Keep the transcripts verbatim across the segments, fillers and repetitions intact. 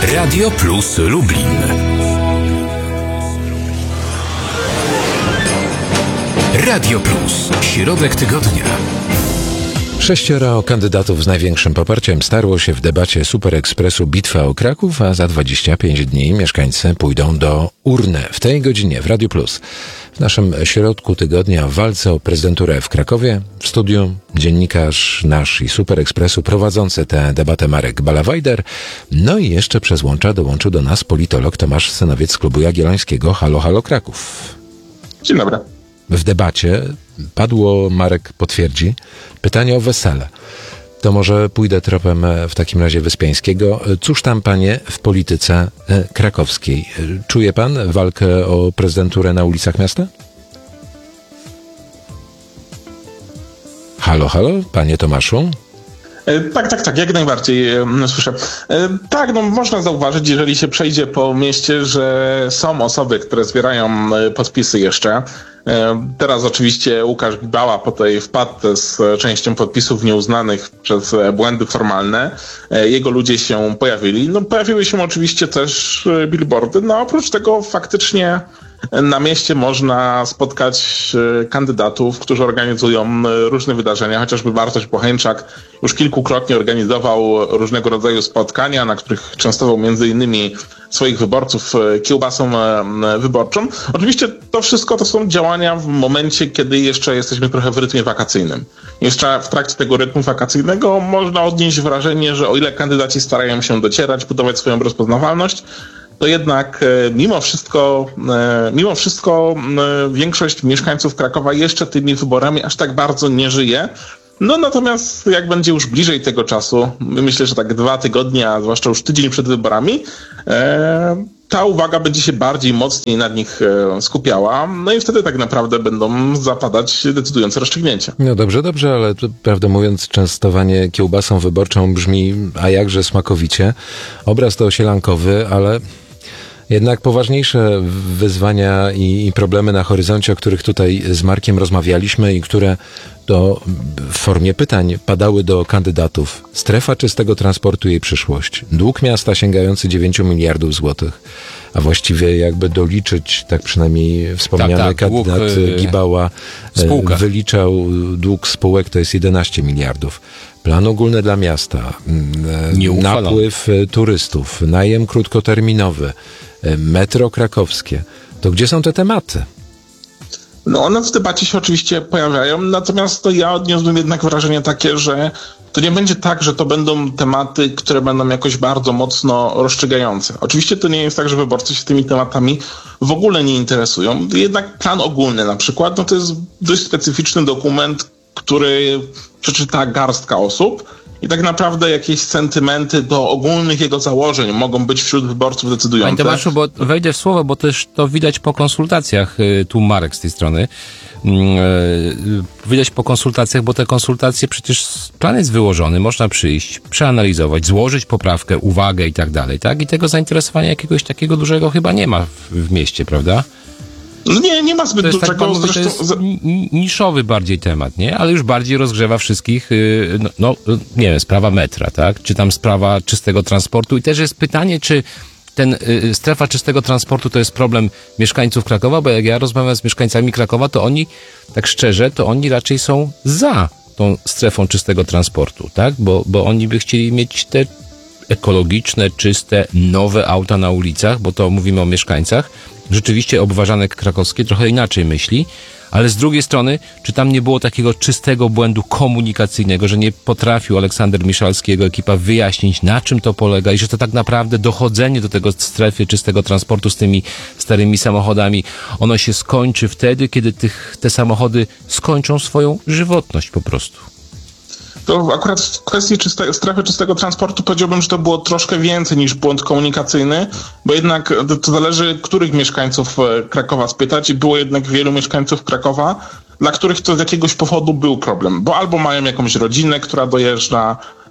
Radio Plus Lublin. Radio Plus. Środek tygodnia. Sześcioro kandydatów z największym poparciem starło się w debacie Super Expressu Bitwa o Kraków, a za dwadzieścia pięć dni mieszkańcy pójdą do urny. W tej godzinie w Radio Plus, w naszym środku tygodnia w walce o prezydenturę w Krakowie, w studiu dziennikarz nasz i Super Expressu prowadzący tę debatę Marek Balawajder. No i jeszcze przez łącza dołączył do nas politolog Tomasz Synowiec z Klubu Jagiellońskiego. Halo, halo Kraków. Dzień dobry. W debacie padło, Marek potwierdzi, pytanie o wesele. To może pójdę tropem w takim razie Wyspiańskiego. Cóż tam, panie, w polityce krakowskiej? Czuje pan walkę o prezydenturę na ulicach miasta? Halo, halo, panie Tomaszu? Tak, tak, tak, jak najbardziej słyszę. Tak, no można zauważyć, jeżeli się przejdzie po mieście, że są osoby, które zbierają podpisy jeszcze. Teraz oczywiście Łukasz Gibała po tej wpadce z częścią podpisów nieuznanych przez błędy formalne. Jego ludzie się pojawili. No pojawiły się oczywiście też billboardy. No oprócz tego faktycznie na mieście można spotkać kandydatów, którzy organizują różne wydarzenia, chociażby Bartosz Bocheńczak już kilkukrotnie organizował różnego rodzaju spotkania, na których częstował między innymi swoich wyborców kiełbasą wyborczą. Oczywiście to wszystko to są działania w momencie, kiedy jeszcze jesteśmy trochę w rytmie wakacyjnym. Jeszcze w trakcie tego rytmu wakacyjnego można odnieść wrażenie, że o ile kandydaci starają się docierać, budować swoją rozpoznawalność, to jednak mimo wszystko, mimo wszystko większość mieszkańców Krakowa jeszcze tymi wyborami aż tak bardzo nie żyje. No natomiast jak będzie już bliżej tego czasu, myślę, że tak dwa tygodnie, a zwłaszcza już tydzień przed wyborami, ta uwaga będzie się bardziej mocniej nad nich skupiała, no i wtedy tak naprawdę będą zapadać decydujące rozstrzygnięcia. No dobrze, dobrze, ale to, prawdę mówiąc, częstowanie kiełbasą wyborczą brzmi a jakże smakowicie. Obraz to sielankowy, ale jednak poważniejsze wyzwania i, i problemy na horyzoncie, o których tutaj z Markiem rozmawialiśmy i które to w formie pytań padały do kandydatów. Strefa czystego transportu i jej przyszłość. Dług miasta sięgający dziewięć miliardów złotych. A właściwie jakby doliczyć, tak przynajmniej wspomniany tak, tak, kandydat dług, Gibała spółka. Wyliczał dług spółek, to jest jedenaście miliardów. Plan ogólny dla miasta, napływ turystów, najem krótkoterminowy, metro krakowskie. To gdzie są te tematy? No one w debacie się oczywiście pojawiają, natomiast to ja odniosłem jednak wrażenie takie, że to nie będzie tak, że to będą tematy, które będą jakoś bardzo mocno rozstrzygające. Oczywiście to nie jest tak, że wyborcy się tymi tematami w ogóle nie interesują. Jednak plan ogólny na przykład, no to jest dość specyficzny dokument, który przeczyta garstka osób i tak naprawdę jakieś sentymenty do ogólnych jego założeń mogą być wśród wyborców decydujące. Panie Tomaszu, bo wejdę w słowo, bo też to widać po konsultacjach, tu Marek z tej strony, widać po konsultacjach, bo te konsultacje przecież plan jest wyłożony, można przyjść, przeanalizować, złożyć poprawkę, uwagę i tak dalej, tak? I tego zainteresowania jakiegoś takiego dużego chyba nie ma w, w mieście, prawda? No nie, nie ma zbyt to jest, dużego. Tak, mówię, to jest niszowy bardziej temat, nie? Ale już bardziej rozgrzewa wszystkich, no, no nie wiem, sprawa metra, tak? Czy tam sprawa czystego transportu i też jest pytanie, czy ten y, strefa czystego transportu to jest problem mieszkańców Krakowa, bo jak ja rozmawiam z mieszkańcami Krakowa, to oni, tak szczerze, to oni raczej są za tą strefą czystego transportu, tak? Bo, bo oni by chcieli mieć te ekologiczne, czyste, nowe auta na ulicach, bo to mówimy o mieszkańcach. Rzeczywiście obważanek krakowski trochę inaczej myśli, ale z drugiej strony, czy tam nie było takiego czystego błędu komunikacyjnego, że nie potrafił Aleksander Miszalski, jego ekipa wyjaśnić, na czym to polega i że to tak naprawdę dochodzenie do tego strefy czystego transportu z tymi starymi samochodami, ono się skończy wtedy, kiedy tych, te samochody skończą swoją żywotność po prostu. To akurat w kwestii czyste, strefy czystego transportu powiedziałbym, że to było troszkę więcej niż błąd komunikacyjny, bo jednak to, to zależy, których mieszkańców Krakowa spytać i było jednak wielu mieszkańców Krakowa, dla których to z jakiegoś powodu był problem, bo albo mają jakąś rodzinę, która dojeżdża,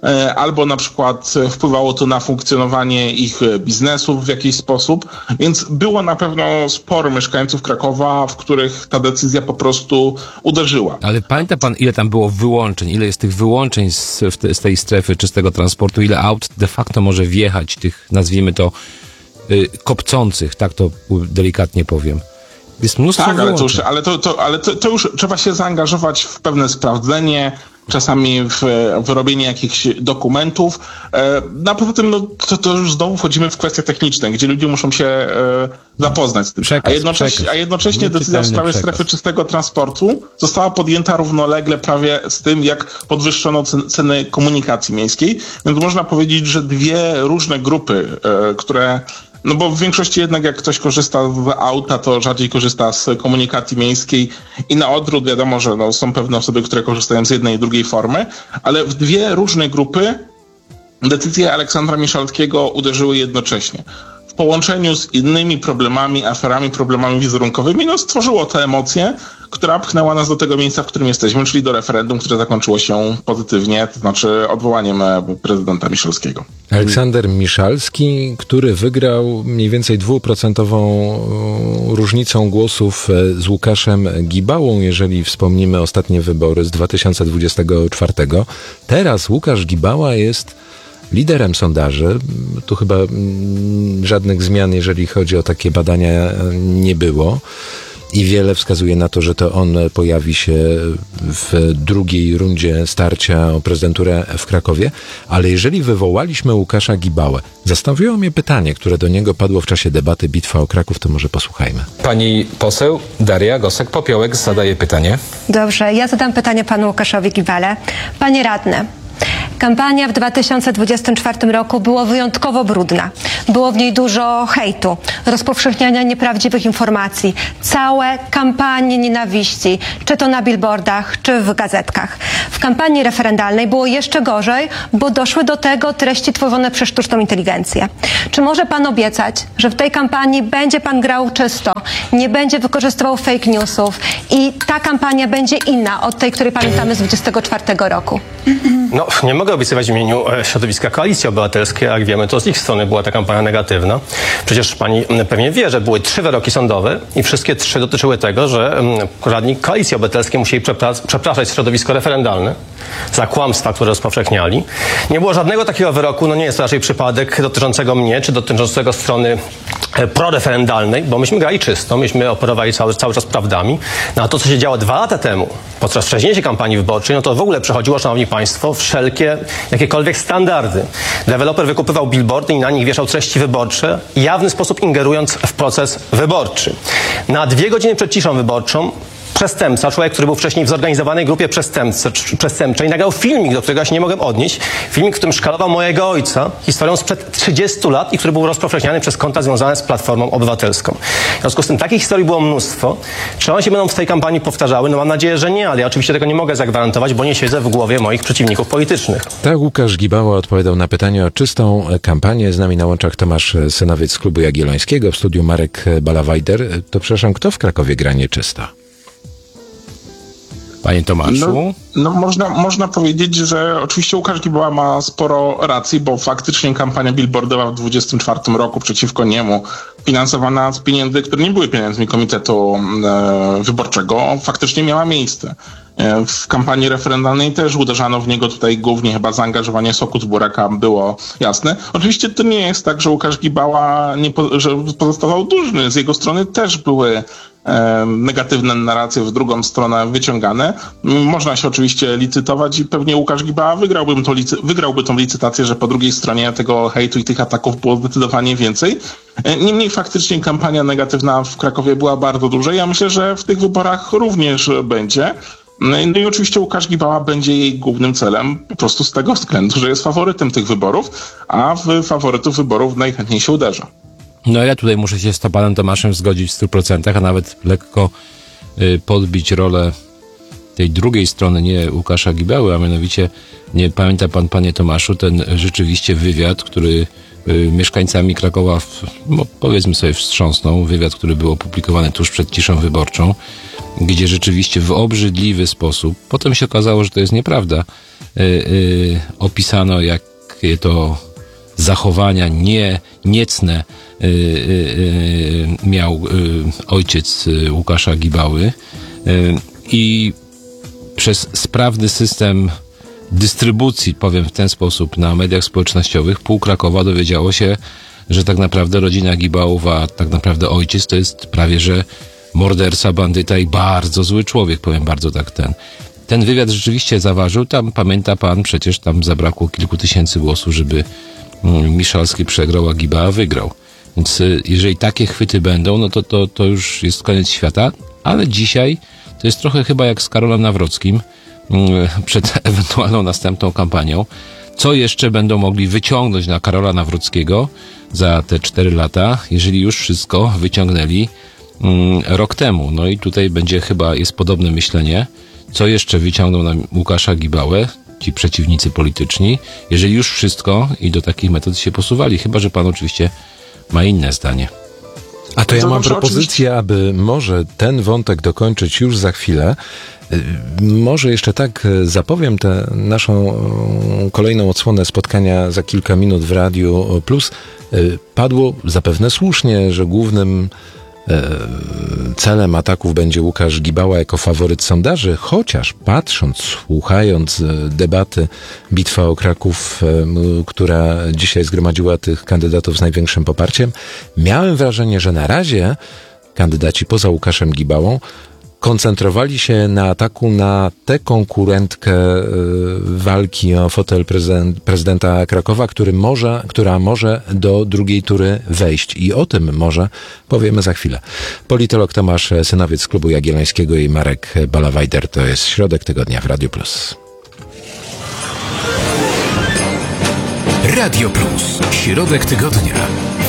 albo na przykład wpływało to na funkcjonowanie ich biznesów w jakiś sposób, więc było na pewno sporo mieszkańców Krakowa, w których ta decyzja po prostu uderzyła. Ale pamięta pan, ile tam było wyłączeń, ile jest tych wyłączeń z, te, z tej strefy czystego transportu, ile aut de facto może wjechać, tych, nazwijmy to, y, kopcących, tak to delikatnie powiem. Jest mnóstwo tak, ale, to już, wyłączeń. ale, to, to, ale to, to już trzeba się zaangażować w pewne sprawdzenie, czasami w, w robienie jakichś dokumentów. E, no, poza tym no, to, to już znowu wchodzimy w kwestie techniczne, gdzie ludzie muszą się e, zapoznać z tym. Przekaz, a jednocześnie, przekaz. a jednocześnie decyzja w sprawie przekaz. strefy czystego transportu została podjęta równolegle prawie z tym, jak podwyższono cen, ceny komunikacji miejskiej. Więc można powiedzieć, że dwie różne grupy, e, które no bo w większości jednak jak ktoś korzysta z auta, to rzadziej korzysta z komunikacji miejskiej i na odwrót wiadomo, że no, są pewne osoby, które korzystają z jednej i drugiej formy, ale w dwie różne grupy decyzje Aleksandra Miszalskiego uderzyły jednocześnie. W połączeniu z innymi problemami, aferami, problemami wizerunkowymi, no stworzyło te emocje, która pchnęła nas do tego miejsca, w którym jesteśmy, czyli do referendum, które zakończyło się pozytywnie, to znaczy odwołaniem prezydenta Miszalskiego. Aleksander Miszalski, który wygrał mniej więcej dwuprocentową różnicą głosów z Łukaszem Gibałą, jeżeli wspomnimy ostatnie wybory z dwa tysiące dwudziestego czwartego. Teraz Łukasz Gibała jest liderem sondaży. Tu chyba żadnych zmian, jeżeli chodzi o takie badania, nie było. I wiele wskazuje na to, że to on pojawi się w drugiej rundzie starcia o prezydenturę w Krakowie. Ale jeżeli wywołaliśmy Łukasza Gibałę, zastanowiło mnie pytanie, które do niego padło w czasie debaty Bitwa o Kraków, to może posłuchajmy. Pani poseł Daria Gosek-Popiołek zadaje pytanie. Dobrze, ja zadam pytanie panu Łukaszowi Gibale. Panie radny, kampania w dwa tysiące dwudziestym czwartym roku była wyjątkowo brudna. Było w niej dużo hejtu, rozpowszechniania nieprawdziwych informacji, całe kampanie nienawiści, czy to na billboardach, czy w gazetkach. W kampanii referendalnej było jeszcze gorzej, bo doszły do tego treści tworzone przez sztuczną inteligencję. Czy może pan obiecać, że w tej kampanii będzie pan grał czysto, nie będzie wykorzystywał fake newsów i ta kampania będzie inna od tej, której pamiętamy z dwudziestego czwartego roku? No, nie mogę obiecywać w imieniu środowiska Koalicji Obywatelskiej, jak wiemy, to z ich strony była ta kampania negatywna. Przecież pani pewnie wie, że były trzy wyroki sądowe i wszystkie trzy dotyczyły tego, że radni Koalicji Obywatelskiej musieli przepra- przepraszać środowisko referendalne za kłamstwa, które rozpowszechniali. Nie było żadnego takiego wyroku, no nie jest to raczej przypadek dotyczącego mnie, czy dotyczącego strony proreferendalnej, bo myśmy grali czysto, myśmy operowali cały, cały czas prawdami. No a to, co się działo dwa lata temu, podczas wcześniejszej kampanii wyborczej, no to w ogóle przechodziło, szanowni państwo, wszelkie, jakiekolwiek standardy. Deweloper wykupywał billboardy i na nich wieszał treści wyborcze, jawny sposób ingerując w proces wyborczy. Na dwie godziny przed ciszą wyborczą przestępca, człowiek, który był wcześniej w zorganizowanej grupie przestępczej, nagrał filmik, do którego ja się nie mogłem odnieść. Filmik, w którym szkalował mojego ojca historią sprzed trzydziestu lat i który był rozpowszechniany przez konta związane z Platformą Obywatelską. W związku z tym takich historii było mnóstwo. Czy one się będą w tej kampanii powtarzały? No mam nadzieję, że nie, ale ja oczywiście tego nie mogę zagwarantować, bo nie siedzę w głowie moich przeciwników politycznych. Tak, Łukasz Gibała odpowiadał na pytanie o czystą kampanię. Z nami na łączach Tomasz Synowiec z Klubu Jagiellońskiego, w studiu Marek Balawajder. To przepraszam, kto w Krakowie gra nieczysto? Panie Tomaszu? No, no można, można powiedzieć, że oczywiście Łukasz Gibała ma sporo racji, bo faktycznie kampania billboardowa w dwudziestym czwartym roku przeciwko niemu, finansowana z pieniędzy, które nie były pieniędzmi Komitetu e, Wyborczego, faktycznie miała miejsce. E, w kampanii referendalnej też uderzano w niego, tutaj głównie chyba zaangażowanie Soku z Buraka było jasne. Oczywiście to nie jest tak, że Łukasz Gibała nie po, że pozostawał dłużny. Z jego strony też były negatywne narracje w drugą stronę wyciągane. Można się oczywiście licytować i pewnie Łukasz Gibała wygrałby, to licy- wygrałby tą licytację, że po drugiej stronie tego hejtu i tych ataków było zdecydowanie więcej. Niemniej faktycznie kampania negatywna w Krakowie była bardzo duża. Ja myślę, że w tych wyborach również będzie. No i oczywiście Łukasz Gibała będzie jej głównym celem po prostu z tego względu, że jest faworytem tych wyborów, a w faworytów wyborów najchętniej się uderza. No ja tutaj muszę się z panem Tomaszem zgodzić w stu procentach, a nawet lekko y, podbić rolę tej drugiej strony, nie Łukasza Gibały, a mianowicie, nie pamięta pan, panie Tomaszu, ten rzeczywiście wywiad, który y, mieszkańcami Krakowa, w, no, powiedzmy sobie, wstrząsnął, wywiad, który był opublikowany tuż przed ciszą wyborczą, gdzie rzeczywiście w obrzydliwy sposób, potem się okazało, że to jest nieprawda, yy, yy, opisano, jakie to zachowania nie, niecne yy, yy, miał yy, ojciec yy, Łukasza Gibały yy, i przez sprawny system dystrybucji, powiem w ten sposób, na mediach społecznościowych pół Krakowa dowiedziało się, że tak naprawdę rodzina Gibałów, a tak naprawdę ojciec to jest prawie że morderca, bandyta i bardzo zły człowiek, powiem bardzo tak ten. Ten wywiad rzeczywiście zaważył, tam pamięta pan, przecież tam zabrakło kilku tysięcy głosów, żeby Miszalski przegrał, a Gibała wygrał. Więc jeżeli takie chwyty będą, no to, to, to już jest koniec świata, ale dzisiaj to jest trochę chyba jak z Karolem Nawrockim przed ewentualną następną kampanią. Co jeszcze będą mogli wyciągnąć na Karola Nawrockiego za te cztery lata, jeżeli już wszystko wyciągnęli mm, rok temu. No i tutaj będzie chyba, jest podobne myślenie, co jeszcze wyciągną na Łukasza Gibałę ci przeciwnicy polityczni, jeżeli już wszystko i do takich metod się posuwali, chyba że pan oczywiście ma inne zdanie. A to ja To mam może propozycję, oczywiście- aby może ten wątek dokończyć już za chwilę. Y, Może jeszcze tak y, zapowiem tę naszą y, kolejną odsłonę spotkania za kilka minut w Radiu Plus. Y, Padło zapewne słusznie, że głównym y, celem ataków będzie Łukasz Gibała jako faworyt sondaży, chociaż patrząc, słuchając y, debaty Bitwa o Kraków, y, która dzisiaj zgromadziła tych kandydatów z największym poparciem, miałem wrażenie, że na razie kandydaci poza Łukaszem Gibałą koncentrowali się na ataku na tę konkurentkę y, walki o fotel prezydent, prezydenta Krakowa, który może, która może do drugiej tury wejść. I o tym może powiemy za chwilę. Politolog Tomasz Synowiec z Klubu Jagiellońskiego i Marek Balawajder. To jest Środek Tygodnia w Radiu Plus. Radio Plus. Środek tygodnia.